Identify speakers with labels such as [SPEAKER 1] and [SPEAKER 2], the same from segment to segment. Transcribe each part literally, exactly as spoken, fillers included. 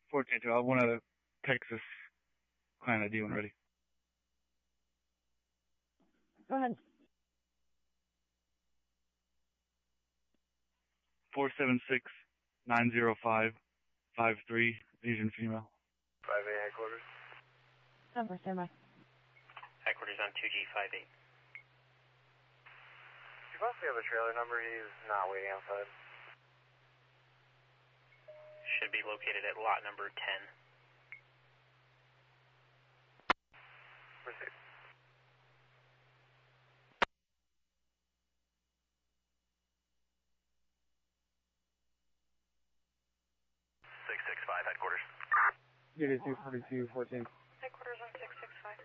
[SPEAKER 1] fourteen two. I'll have one out of Texas client I D when ready.
[SPEAKER 2] Go ahead.
[SPEAKER 1] Four seven six nine zero five five three. Asian female.
[SPEAKER 3] Five eight headquarters.
[SPEAKER 2] Number, stand by.
[SPEAKER 4] Headquarters on two G five eight.
[SPEAKER 3] Do you possibly have a trailer number? He's not waiting outside.
[SPEAKER 4] Should be located at lot number ten.
[SPEAKER 3] Proceed. six six five headquarters.
[SPEAKER 1] Unit two forty-two fourteen.
[SPEAKER 2] Headquarters on six six five.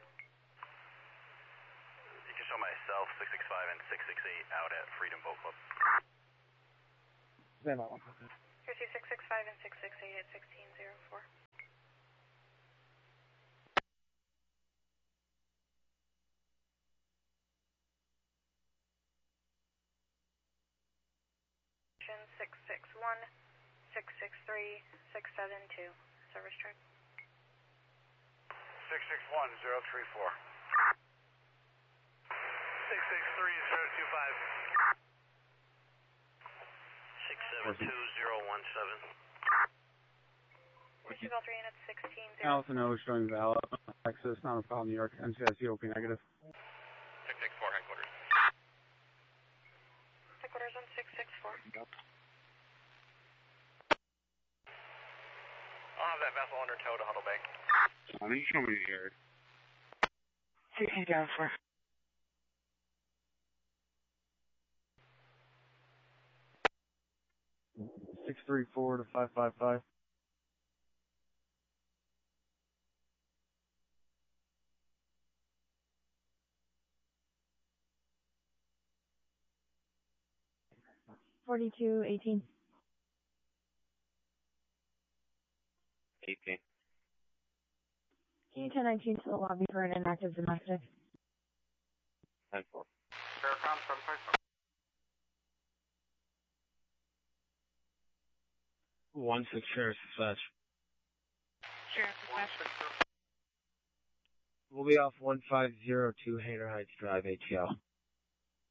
[SPEAKER 3] You can show myself, six six five and six six eight out at Freedom Boat Club.
[SPEAKER 1] Stand by one.
[SPEAKER 2] Here's you six six five and six six eight at sixteen zero four. six six one, six six three, six seven two. Service track.
[SPEAKER 3] six six one zero three four. six six three zero two five.
[SPEAKER 4] six seven two zero one seven.
[SPEAKER 2] Portugal three and it's sixteen zero.
[SPEAKER 1] Allison O showing valid. Texas, not a problem. New York. N C I C O P negative.
[SPEAKER 3] six six four headquarters.
[SPEAKER 2] Headquarters on six six four.
[SPEAKER 3] I'll have that vessel under tow to Huddle Bay.
[SPEAKER 1] Why don't you show me the area?
[SPEAKER 2] sixteen down four.
[SPEAKER 1] Six three four to five five five.
[SPEAKER 2] Forty-two eighteen.
[SPEAKER 3] eighteen.
[SPEAKER 2] Can you ten nineteen to the lobby for an inactive domestic?
[SPEAKER 3] ten four. Faircom, seven five four.
[SPEAKER 1] One six Sheriff Dispatch.
[SPEAKER 2] Sheriff Dispatch.
[SPEAKER 1] We'll be off one five zero two Hater Heights Drive, A T L.